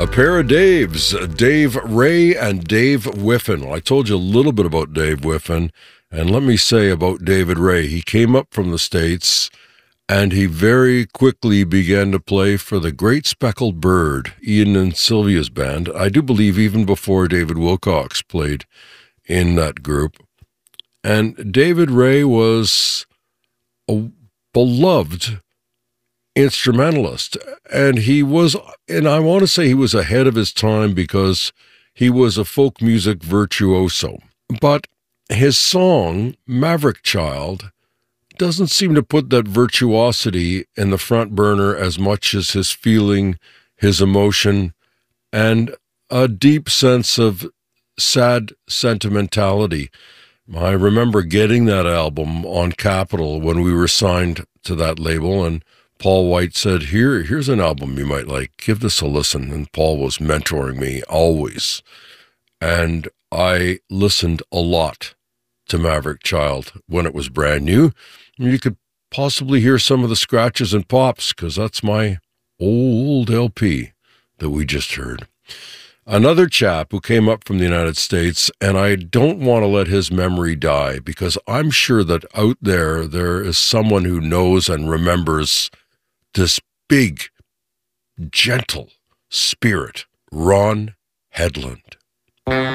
A pair of Daves, Dave Ray and Dave Whiffen. Well, I told you a little bit about Dave Whiffen, and let me say about David Ray. He came up from the States, and he very quickly began to play for the Great Speckled Bird, Ian and Sylvia's band. I do believe even before David Wilcox played in that group. And David Ray was a beloved instrumentalist, and I want to say he was ahead of his time because he was a folk music virtuoso. But his song, Maverick Child, doesn't seem to put that virtuosity in the front burner as much as his feeling, his emotion, and a deep sense of sad sentimentality. I remember getting that album on Capitol when we were signed to that label, and Paul White said, here's an album you might like. Give this a listen. And Paul was mentoring me always. And I listened a lot to Maverick Child when it was brand new. You could possibly hear some of the scratches and pops because that's my old LP that we just heard. Another chap who came up from the United States, and I don't want to let his memory die because I'm sure that out there is someone who knows and remembers this big, gentle spirit, Ron Hedlund.